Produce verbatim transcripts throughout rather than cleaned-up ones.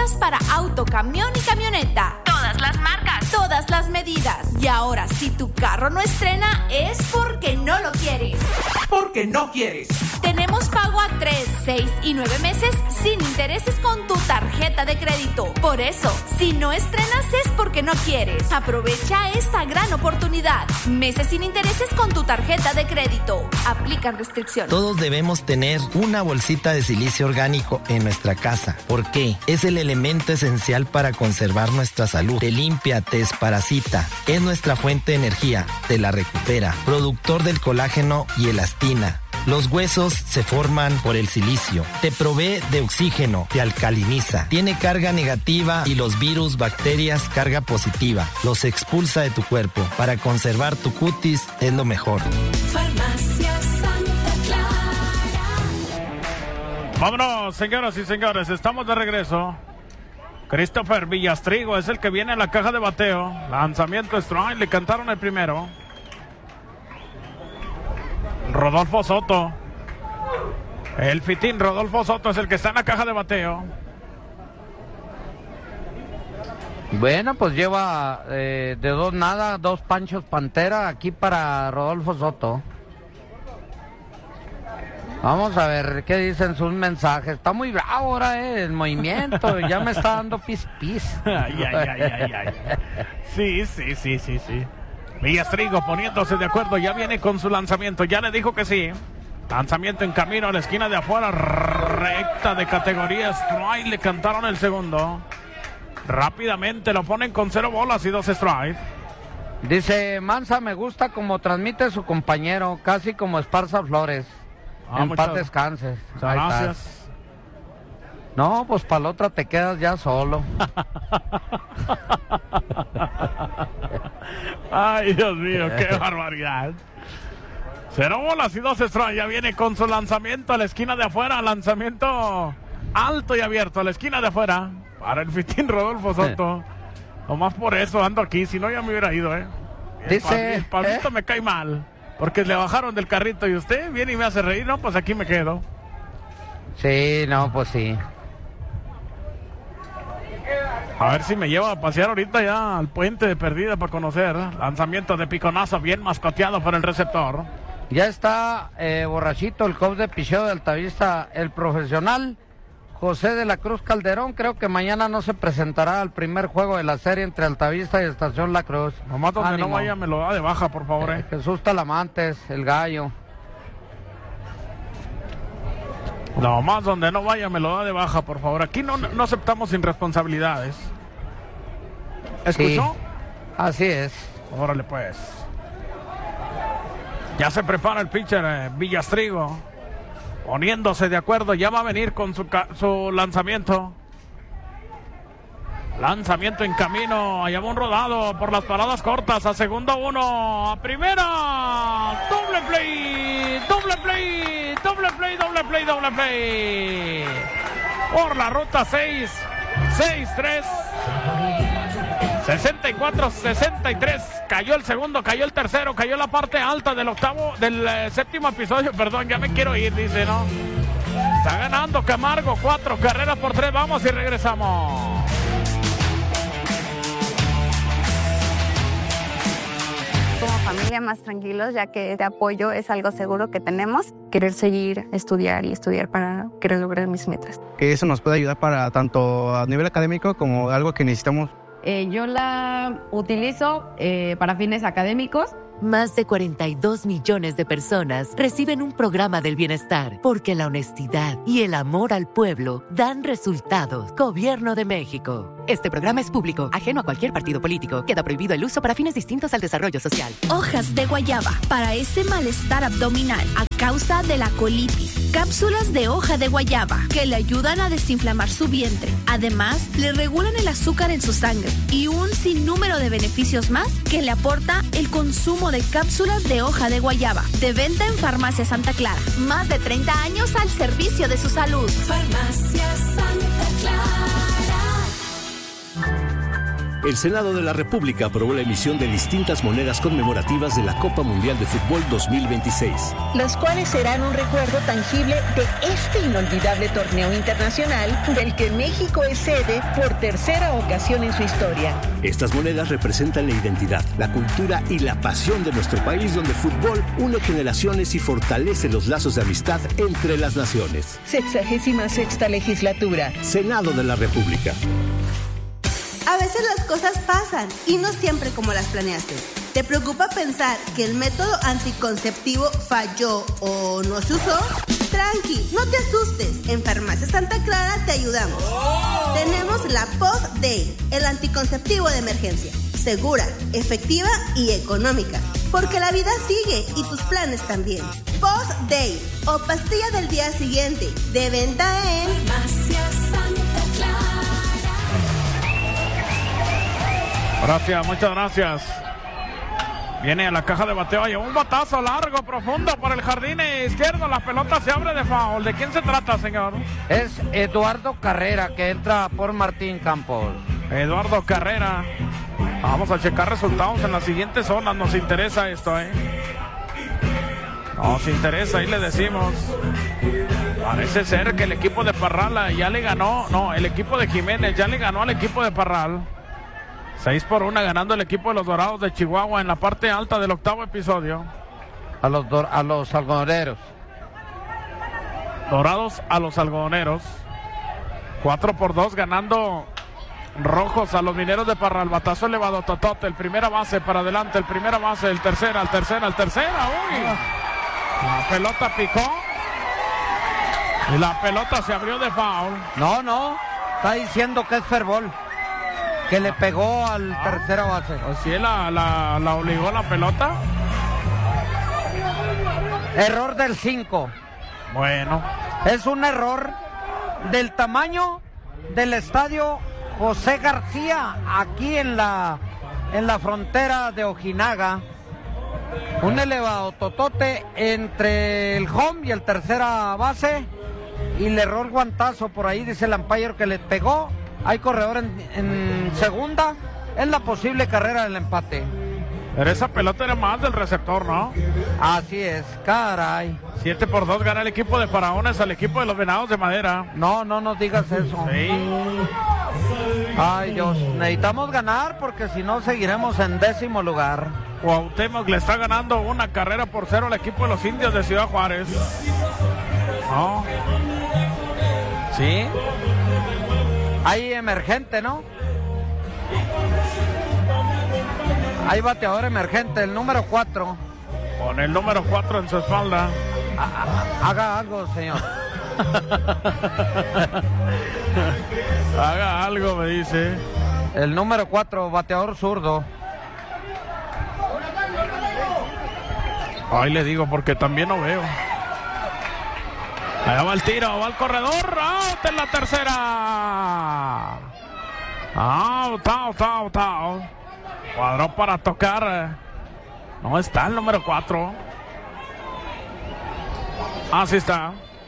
llantas para auto, camión y camioneta. Todas las marcas, todas las medidas. Y ahora, si tu carro no estrena, es porque no lo quieres. Porque no quieres. Tenemos pago a tres, seis y nueve meses sin intereses con tu tarjeta de crédito. Por eso, si no estrenas es porque no quieres. Aprovecha esta gran oportunidad. Meses sin intereses con tu tarjeta de crédito. Aplican restricciones. Todos debemos tener una bolsita de silicio orgánico en nuestra casa. ¿Por qué? Es el elemento esencial para conservar nuestra salud. Te limpia, te desparasita. Es nuestra fuente de energía. Te la recupera. Productor del colágeno y elastina. Los huesos se forman por el silicio. Te provee de oxígeno, te alcaliniza. Tiene carga negativa y los virus, bacterias, carga positiva. Los expulsa de tu cuerpo. Para conservar tu cutis es lo mejor. Farmacia Santa Clara. Vámonos, señoras y señores, estamos de regreso. Christopher Villastrigo es el que viene a la caja de bateo. Lanzamiento strike, le cantaron el primero. Rodolfo Soto. El fitín Rodolfo Soto es el que está en la caja de bateo. Bueno, pues lleva eh, de dos nada, dos panchos pantera aquí para Rodolfo Soto. Vamos a ver qué dicen sus mensajes. Está muy bravo ahora eh, el movimiento. Ya me está dando pis pis. Ay, ay, ay, ay, ay. Sí, sí, sí, sí, sí. Villastrigo poniéndose de acuerdo, ya viene con su lanzamiento, ya le dijo que sí. Lanzamiento en camino a la esquina de afuera, recta de categoría strike, le cantaron el segundo. Rápidamente lo ponen con cero bolas y dos strikes. Dice Mansa, me gusta como transmite su compañero, casi como Esparza Flores. Ah, en muchas, paz descanses. Muchas gracias. No, pues para la otra te quedas ya solo. Ay, Dios mío, qué barbaridad. Cero bolas y dos strikes. Ya viene con su lanzamiento a la esquina de afuera. Lanzamiento alto y abierto a la esquina de afuera. Para el fitín Rodolfo Soto. Nomás por eso ando aquí. Si no, ya me hubiera ido, ¿eh? El Dice. El Pablito ¿eh? me cae mal. Porque le bajaron del carrito y usted viene y me hace reír. No, pues aquí me quedo. Sí, no, pues sí. A ver si me lleva a pasear ahorita ya al puente de Perdida para conocer. Lanzamiento de piconazo bien mascoteado por el receptor. Ya está eh, borrachito el coach de picheo de Altavista, el profesional José de la Cruz Calderón. Creo que mañana no se presentará al primer juego de la serie entre Altavista y Estación La Cruz. Nomás donde Ánimo. no vaya me lo da de baja, por favor. Eh. Eh, Jesús Talamantes, el gallo. Nomás donde no vaya me lo da de baja, por favor. Aquí no, no aceptamos irresponsabilidades. ¿Escuchó? Sí, así es. Órale pues. Ya se prepara el pitcher eh, Villastrigo. Poniéndose de acuerdo, ya va a venir con su, su lanzamiento. Lanzamiento en camino, allá va un rodado por las paradas cortas, a segundo uno, a primera, doble play, doble play, doble play, doble play, doble play. Por la ruta seis, seis tres, sesenta y cuatro sesenta y tres, cayó el segundo, cayó el tercero, cayó la parte alta del octavo, del eh, séptimo episodio, perdón, ya me quiero ir, dice, ¿no? Está ganando Camargo, cuatro carreras por tres, vamos y regresamos. Como familia más tranquilos, ya que este apoyo es algo seguro que tenemos. Querer seguir, estudiar y estudiar para querer lograr mis metas. Que eso nos puede ayudar para tanto a nivel académico como algo que necesitamos. Eh, yo la utilizo eh, para fines académicos. Más de cuarenta y dos millones de personas reciben un programa del bienestar porque la honestidad y el amor al pueblo dan resultados. Gobierno de México. Este programa es público, ajeno a cualquier partido político. Queda prohibido el uso para fines distintos al desarrollo social. Hojas de guayaba para ese malestar abdominal a causa de la colitis. Cápsulas de hoja de guayaba que le ayudan a desinflamar su vientre. Además, le regulan el azúcar en su sangre y un sinnúmero de beneficios más que le aporta el consumo de cápsulas de hoja de guayaba. De venta en Farmacia Santa Clara. Más de treinta años al servicio de su salud. Farmacia Santa Clara. El Senado de la República aprobó la emisión de distintas monedas conmemorativas de la Copa Mundial de Fútbol dos mil veintiséis. Las cuales serán un recuerdo tangible de este inolvidable torneo internacional del que México es sede por tercera ocasión en su historia. Estas monedas representan la identidad, la cultura y la pasión de nuestro país, donde el fútbol une generaciones y fortalece los lazos de amistad entre las naciones. Sexagésima sexta legislatura. Senado de la República. A veces las cosas pasan y no siempre como las planeaste. ¿Te preocupa pensar que el método anticonceptivo falló o no se usó? Tranqui, no te asustes. En Farmacia Santa Clara te ayudamos. Oh. Tenemos la Post-Day, el anticonceptivo de emergencia. Segura, efectiva y económica. Porque la vida sigue y tus planes también. Post-Day o pastilla del día siguiente. De venta en Farmacia Santa Clara. Gracias, muchas gracias. Viene a la caja de bateo y un batazo largo, profundo por el jardín izquierdo. La pelota se abre de foul. ¿De quién se trata, señor? Es Eduardo Carrera, que entra por Martín Campos. Eduardo Carrera. Vamos a checar resultados en las siguientes zonas. Nos interesa esto, ¿eh? Nos interesa, ahí le decimos. Parece ser que el equipo de Parral ya le ganó. No, el equipo de Jiménez ya le ganó al equipo de Parral. seis por uno ganando el equipo de los Dorados de Chihuahua en la parte alta del octavo episodio. A los, do, a los algodoneros. Dorados a los algodoneros. cuatro por dos ganando Rojos a los Mineros de Parral. Batazo elevado, Totote, el primera base para adelante, el primera base, el tercera, el tercera, el tercera. Uy. La pelota picó. Y la pelota se abrió de foul. No, no. Está diciendo que es fairball. Que le pegó al ah, tercera base. ¿Sí la, la, la obligó la pelota? Error del cinco. Bueno. Es un error del tamaño del estadio José García, aquí en la, en la frontera de Ojinaga. Un elevado totote entre el home y el tercera base. Y le erró el guantazo por ahí, dice el umpire que le pegó. Hay corredor en, en segunda. Es la posible carrera del empate. Pero esa pelota era más del receptor, ¿no? Así es, caray. siete por dos gana el equipo de Faraones al equipo de los Venados de Madera. No, no nos digas eso. Sí. Ay, Dios, necesitamos ganar porque si no seguiremos en décimo lugar. Cuauhtémoc le está ganando una carrera por cero al equipo de los Indios de Ciudad Juárez. No. Sí. Hay emergente, ¿no? Hay bateador emergente, el número cuatro. Con el número cuatro en su espalda. Haga algo, señor. Haga algo, me dice. El número cuatro, bateador zurdo. Ahí le digo porque también no veo. Allá va el tiro, va el corredor. ¡Out en la tercera! ¡Out, out, out, out! Cuadró para tocar. No está el número cuatro. Ah, sí está.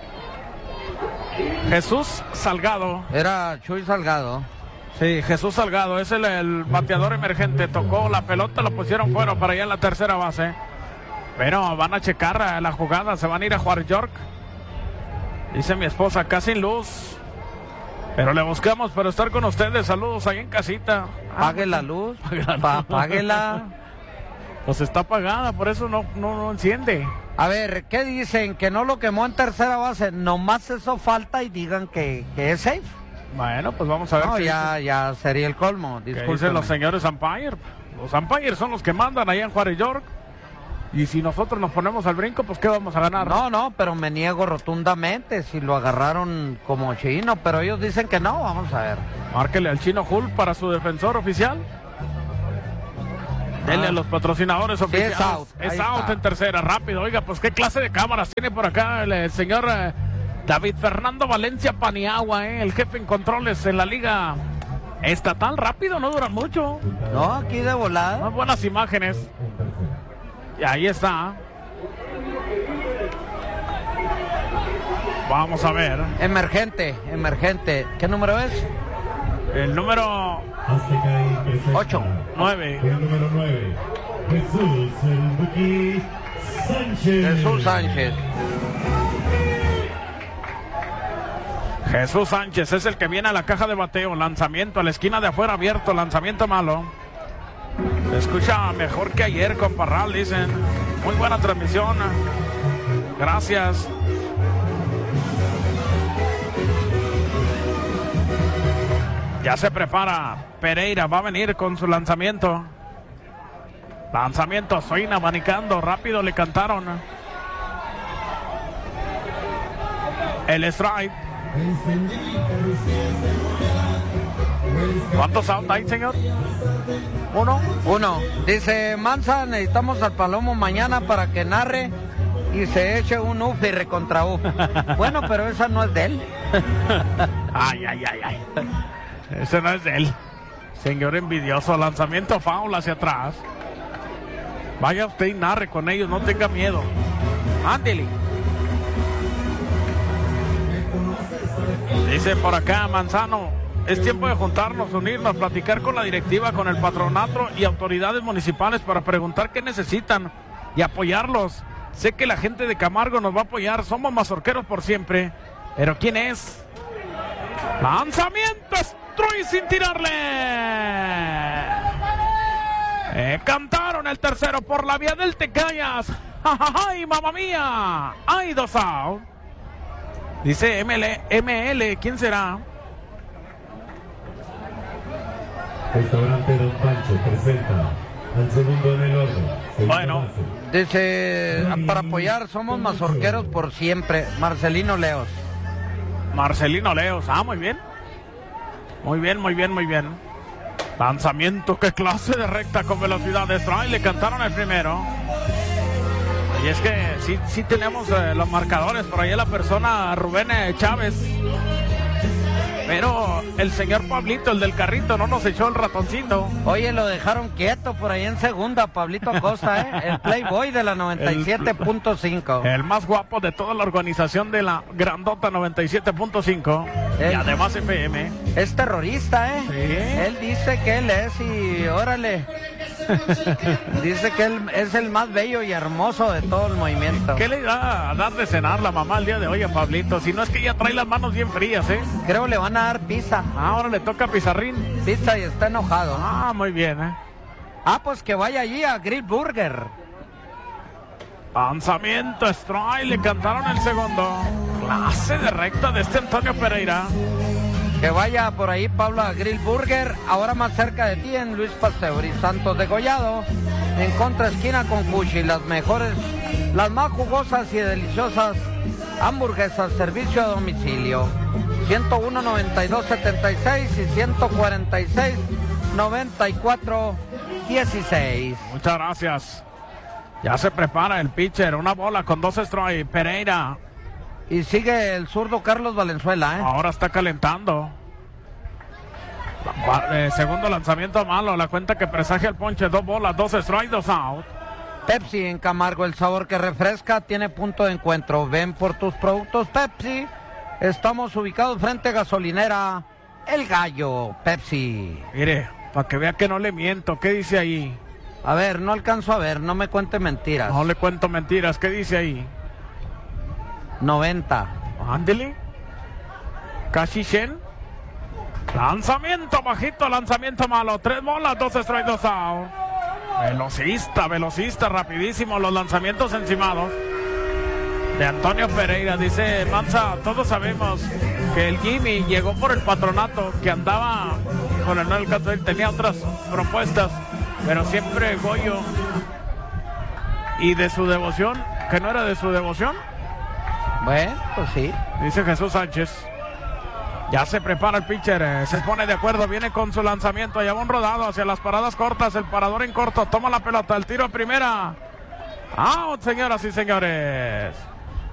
Jesús Salgado. Era Chuy Salgado. Sí, Jesús Salgado. Es el, el bateador emergente. Tocó la pelota, lo pusieron fuera para allá en la tercera base. Pero van a checar la jugada. Se van a ir a jugar York. Dice mi esposa, acá sin luz. Pero le buscamos para estar con ustedes. Saludos ahí en casita. Pague la luz. Páguela. Pues está apagada, por eso no, no, no enciende. A ver, ¿qué dicen? Que no lo quemó en tercera base. Nomás eso falta y digan que, que es safe. Bueno, pues vamos a ver. No, ya, ya sería el colmo. ¿Qué dicen los señores umpire? Los umpires son los que mandan allá en Juárez York. Y si nosotros nos ponemos al brinco, pues ¿qué vamos a ganar? No, no, pero me niego rotundamente si lo agarraron como chino, pero ellos dicen que no, vamos a ver. Márquele al Chino Hull para su defensor oficial. Denle ah. a los patrocinadores oficiales. Sí, es out, es out está. En tercera, rápido. Oiga, pues ¿qué clase de cámaras tiene por acá el, el señor eh, David Fernando Valencia Paniagua, eh, el jefe en controles en la liga estatal? Rápido, no dura mucho. No, aquí de volada. Muy buenas imágenes. Y ahí está. Vamos a ver. Emergente, emergente. ¿Qué número es? El número ocho. nueve. El número nueve. Jesús el Buki Sánchez. Jesús Sánchez. Jesús Sánchez es el que viene a la caja de bateo. Lanzamiento a la esquina de afuera abierto. Lanzamiento malo. Escucha mejor que ayer con Parral, dicen. Muy buena transmisión. Gracias. Ya se prepara. Pereira va a venir con su lanzamiento. Lanzamiento, Soina abanicando. Rápido le cantaron. El strike. ¿Cuántos out hay, señor? Uno. Uno. Dice Mansa, necesitamos al Palomo mañana para que narre y se eche un U F y recontra U. Bueno, pero esa no es de él. Ay, ay, ay, ay. Ese no es de él. Señor envidioso, lanzamiento foul hacia atrás. Vaya usted y narre con ellos, no tenga miedo. Ándele. Dice por acá Manzano, es tiempo de juntarnos, unirnos, platicar con la directiva, con el patronato y autoridades municipales para preguntar qué necesitan y apoyarlos. Sé que la gente de Camargo nos va a apoyar, somos mazorqueros por siempre. Pero ¿quién es? Lanzamiento, Struy sin tirarle. Eh, cantaron el tercero por la vía del Tecayas. ¡Ay, mamá mía! ¡Ay, dos out! Dice M L, M L, ¿quién será? Restaurante Don Pancho presenta al segundo en el orden. Bueno. Dice, para apoyar, somos mazorqueros por siempre. Marcelino Leos. Marcelino Leos, ah, muy bien. Muy bien, muy bien, muy bien. Lanzamiento, qué clase de recta con velocidad de strike. Le cantaron el primero. Y es que sí, sí tenemos eh, los marcadores. Por ahí la persona Rubén eh, Chávez. Pero el señor Pablito, el del carrito, no nos echó el ratoncito. Oye, lo dejaron quieto por ahí en segunda, Pablito Acosta, ¿eh? El playboy de la noventa y siete punto cinco. El más guapo de toda la organización de la grandota noventa y siete punto cinco. Y además F M. Es terrorista, ¿eh? Sí. Él dice que él es y órale. Dice que él es el más bello y hermoso de todo el movimiento. ¿Qué le da a dar de cenar la mamá el día de hoy a Pablito? Si no es que ella trae las manos bien frías, ¿eh? Creo le van a dar pizza. Ah, ahora le toca pizarrín. Pizza y está enojado. Ah, muy bien, ¿eh? Ah, pues que vaya allí a Grill Burger. Lanzamiento, strike, le cantaron el segundo. Clase de recta de este Antonio Pereira. Que vaya por ahí Pablo a Grill Burger, ahora más cerca de ti en Luis Pasteur y Santos de Gollado, en contra esquina con Cuchi, las mejores, las más jugosas y deliciosas hamburguesas, servicio a domicilio. ciento uno, noventa y dos, setenta y seis y ciento cuarenta y seis, noventa y cuatro, dieciséis. Muchas gracias. Ya se prepara el pitcher, una bola con dos strikes, Pereira. Y sigue el zurdo Carlos Valenzuela, ¿eh? Ahora está calentando. Eh, segundo lanzamiento malo, la cuenta que presagia el ponche, dos bolas, dos strikes, dos out. Pepsi en Camargo, el sabor que refresca, tiene punto de encuentro. Ven por tus productos Pepsi. Estamos ubicados frente a gasolinera El Gallo, Pepsi. Mire, para que vea que no le miento, ¿qué dice ahí? A ver, no alcanzo a ver, no me cuente mentiras. No le cuento mentiras, ¿qué dice ahí? noventa. Ándele. Casi cien. Lanzamiento bajito, lanzamiento malo. Tres bolas, dos strikes, dos out. Velocista, velocista, rapidísimo los lanzamientos encimados de Antonio Pereira. Dice Mansa, todos sabemos que el Jimmy llegó por el patronato, que andaba con el nuevo caso, él tenía otras propuestas, pero siempre Goyo y de su devoción, que no era de su devoción. Bueno, pues sí. Dice Jesús Sánchez. Ya se prepara el pitcher, eh, se pone de acuerdo, viene con su lanzamiento, allá va un rodado hacia las paradas cortas, el parador en corto, toma la pelota, el tiro a primera. Out, señoras y señores.